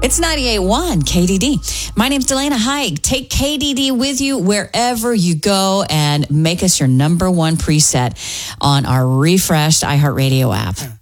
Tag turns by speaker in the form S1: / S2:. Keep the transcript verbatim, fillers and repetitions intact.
S1: It's ninety-eight point one K D D. My name's Delana Haig. Take K D D with you wherever you go and make us your number one preset on our refreshed iHeartRadio app.